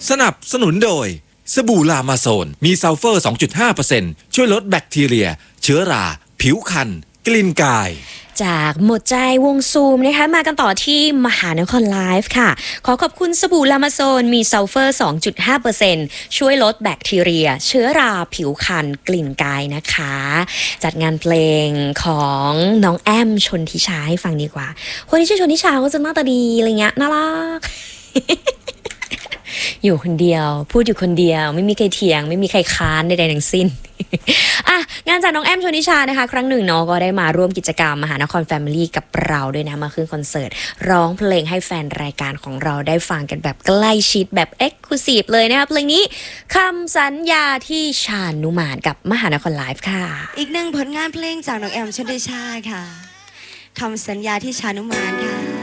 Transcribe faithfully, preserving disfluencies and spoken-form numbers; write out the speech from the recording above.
สนับสนุนโดยสบู่ลามาโซนมีซัลเฟอร์ สองจุดห้าเปอร์เซ็นต์ ช่วยลดแบคทีเรียเชื้อราผิวคันกลิ่นกายจากหมดใจวงซูมนะคะมากันต่อที่มหานครไลฟ์ค่ะขอขอบคุณสบู่ลามาโซนมีซัลเฟอร์ สองจุดห้าเปอร์เซ็นต์ ช่วยลดแบคทีเรียเชื้อราผิวคันกลิ่นกายนะคะจัดงานเพลงของน้องแอมชนทิชาให้ฟังดีกว่าคนที่ชื่อชนทิชาก็จะหน้าตาดีอะไรเงี้ยน่ารัก อยู่คนเดียวพูดอยู่คนเดียวไม่มีใครเถียงไม่มีใครค้านใดๆทั้งสิ้น อ่ะงานจากน้องแอมชนทิชานะคะครั้งหนึ่งเนาะก็ได้มาร่วมกิจกรรมมหานครแฟมิลี่กับเราด้วยนะมาขึ้นคอนเสิร์ตร้องเพลงให้แฟนรายการของเราได้ฟังกันแบบใกล้ชิดแบบเอ็กซ์คลูซีฟเลยนะคะเพลงนี้คำสัญญาที่ชานุมานกับมหานครไลฟ์ค่ะอีกหนึ่งผลงานเพลงจากน้องแอมชนทิชาค่ะคำสัญญาที่ชานุมานค่ะ